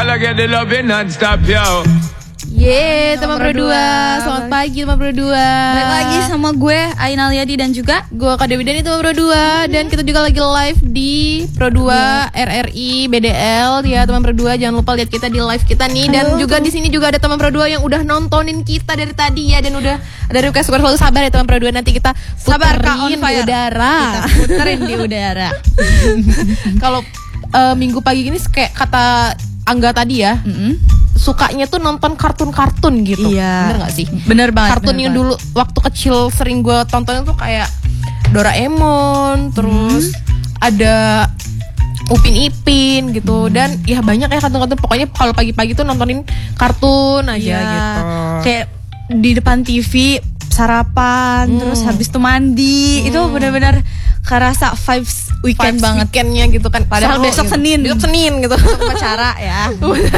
Girl, I get the loving non-stop, yo. Teman berdua. Selamat pagi teman berdua. Balik lagi sama gue Aina Liadi dan juga gue Kak Dewi Dani teman berdua. Dan kita juga lagi live di Pro2 RRI BDL ya teman berdua. Jangan lupa lihat kita di live kita nih. Dan juga di sini juga ada teman Pro2 yang udah nontonin kita dari tadi ya. Dan udah ada request selalu sabar ya teman Pro2. Nanti kita puterin di udara. Kita puterin di udara. Kalau minggu pagi ini kayak kata Angga tadi ya, sukanya tuh nonton kartun-kartun gitu. Iya. Bener gak sih? Bener banget. Kartun yang dulu waktu kecil sering gue tonton tuh kayak Doraemon, terus ada Upin Ipin gitu. Dan ya banyak ya kartun-kartun. Pokoknya kalau pagi-pagi tuh nontonin kartun aja gitu. Kayak di depan TV sarapan, terus habis itu mandi. Itu benar-benar kerasa vibes weekend banget. Weekendnya gitu kan. Padahal besok gitu. Senin. Besok Senin gitu. Upacara ya.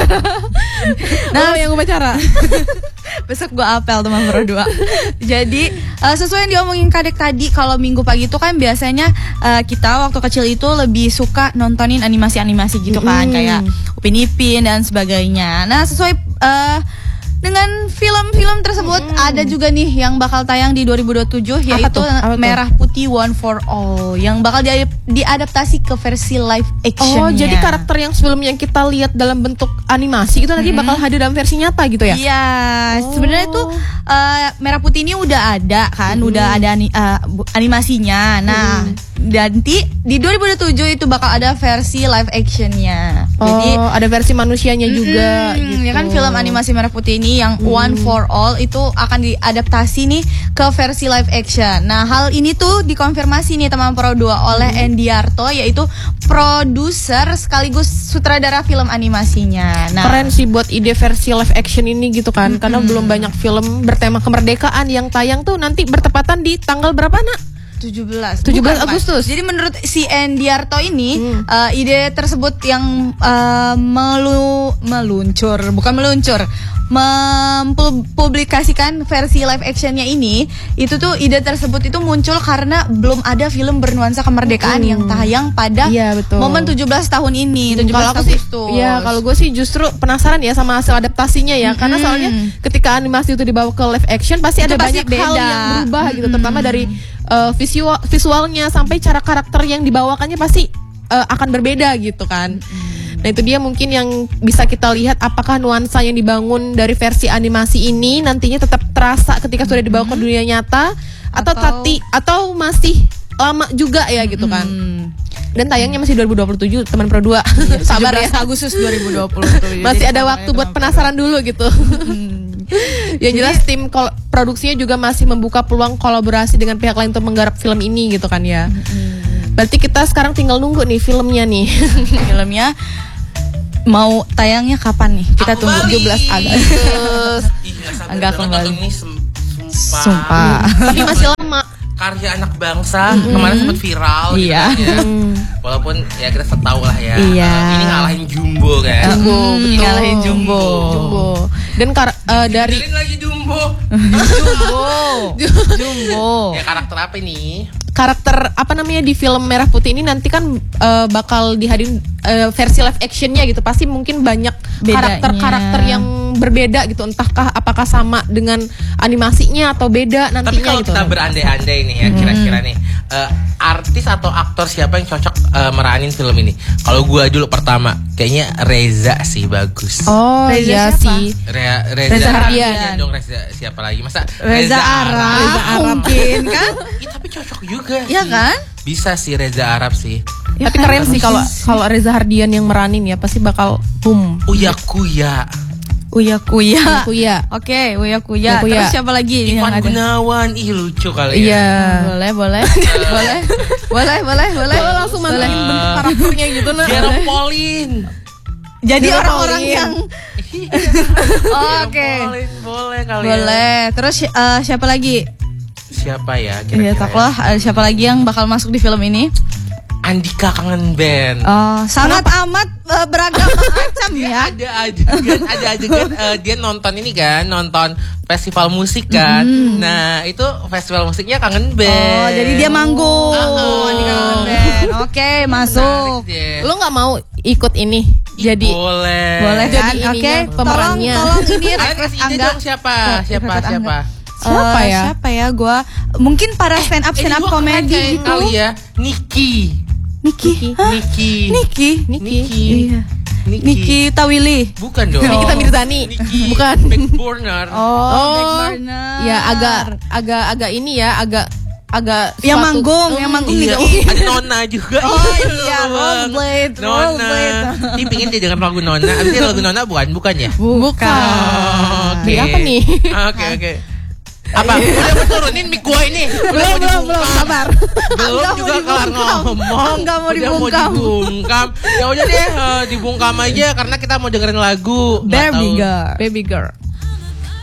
Nah, yang upacara. Besok gue apel teman berdua. Jadi sesuai yang diomongin Kadek tadi, kalau minggu pagi itu kan biasanya kita waktu kecil itu lebih suka nontonin animasi-animasi gitu kan, kayak Upin Ipin dan sebagainya. Nah sesuai dengan film-film tersebut ada juga nih yang bakal tayang di 2027 yaitu Merah Putih One for All yang bakal diadaptasi ke versi live action. Oh, jadi karakter yang sebelumnya kita lihat dalam bentuk animasi itu nanti bakal hadir dalam versi nyata gitu ya? Iya, sebenarnya tuh Merah Putih ini udah ada kan, udah ada animasinya. Nah, nanti di 2027 itu bakal ada versi live actionnya. Jadi ada versi manusianya juga. Gitu. Ya kan film animasi Merah Putih ini yang One for All itu akan diadaptasi nih ke versi live action. Nah, hal ini tuh dikonfirmasi nih teman Pro2 oleh Endiarto, yaitu produser sekaligus sutradara film animasinya. Nah, keren sih buat ide versi live action ini gitu kan. Karena belum banyak film bertema kemerdekaan yang tayang tuh nanti bertepatan di tanggal berapa nak? 17 Agustus. Jadi menurut si Endiarto ini ide tersebut yang mempublikasikan versi live actionnya ini, itu tuh ide tersebut itu muncul karena belum ada film bernuansa kemerdekaan yang tayang pada momen 17 tahun ini. 17 Agustus. Kalau gue sih justru penasaran ya sama hasil adaptasinya ya. Karena soalnya ketika animasi itu dibawa ke live action pasti ada banyak hal yang berubah gitu, terutama dari visualnya sampai cara karakter yang dibawakannya pasti akan berbeda gitu kan. Nah itu dia mungkin yang bisa kita lihat apakah nuansa yang dibangun dari versi animasi ini nantinya tetap terasa ketika sudah dibawa ke dunia nyata atau masih lama juga ya gitu kan. Dan tayangnya masih 2027 teman Pro2. Sabar ya, Agustus 2027. Masih ada waktu buat penasaran dulu gitu. Yang jelas tim produksinya juga masih membuka peluang kolaborasi dengan pihak lain untuk menggarap film ini gitu kan ya. Berarti kita sekarang tinggal nunggu nih filmnya nih. Filmnya mau tayangnya kapan nih? Kita tunggu 17 Agustus. Enggak kembali. Sumpah. Tapi masih lama. Karya anak bangsa kemarin sempat viral gitu kan ya. Walaupun ya kita tahu lah ya. Ini ngalahin Jumbo kan. Ngalahin Jumbo. Dan dari lagi Jumbo. Jumbo. Ya karakter apa ini? Karakter apa namanya di film Merah Putih ini nanti kan bakal dihadirin versi live actionnya gitu. Pasti mungkin banyak karakter-karakter yang berbeda gitu. Entahkah apakah sama dengan animasinya atau beda nantinya. Tapi kalau gitu. kita berandai-andai nih ya kira-kira nih artis atau aktor siapa yang cocok meranin film ini? Kalau gua dulu pertama kayaknya Reza sih bagus. Oh iya sih. Reza Hardian dong. Reza siapa lagi? Masa Reza Arab mungkin kan? Tapi cocok juga. Iya kan? Bisa sih Reza Arab sih. Ya, tapi keren sih kalau Reza Hardian yang meranin ya pasti bakal boom. Uya Kuya. Oke, Uya Kuya. Terus siapa lagi Ivan yang ada? Gunawan. Ih lucu kali Iya. ya. Boleh. Kalau langsung mantapin bentuk karakternya gitu nah. Jerome Pauline. Jadi orang-orang yang Oke. Boleh kali. Boleh. Terus siapa lagi? Siapa ya Ya kira-kira? taklah, siapa lagi yang bakal masuk di film ini? Andika Kangen Band. Sangat amat beragam macam ya. Ada adegan dia nonton ini kan, nonton festival musik kan. Nah, itu festival musiknya Kangen Band. Oh, jadi dia manggung. Andika Kangen Band. Oke, masuk. Lu nggak mau ikut ini Jadi boleh. Boleh kan? Jadi Oke, ininya pemerannya. Tolong ini Kalian rekrut kasih ide Angga. dong siapa? Rekrut Angga. Siapa ya? Siapa ya? Gua mungkin para stand up komedi gitu. Kali ya, Niki. Niki. Hah? Niki. Niki. Iya. Niki Tawili. Bukan dong. Nikita Mirzani. Niki. Bukan. Backburner. Ya agak ini ya, agak Yang suatu- manggung, yang manggung Iya, Niki. ada Nona juga. Oh iya, Rollerblade, Nona. Rollerblade. Ih, pingin dia dengar lagu Nona. Abis itu lagu Nona bukan ya? Bukan. Oke. Beli apa nih? Oke. Apa? Udah mau turunin mic gua ini. Udah mau dibungkam. sabar. Belum Angga juga mau kelar dibungkam. ngomong. Angga mau Udah dibungkam. dibungkam. Ya udah deh, dibungkam aja karena kita mau dengerin lagu. Nggak Barbie tahu. Girl. Baby girl.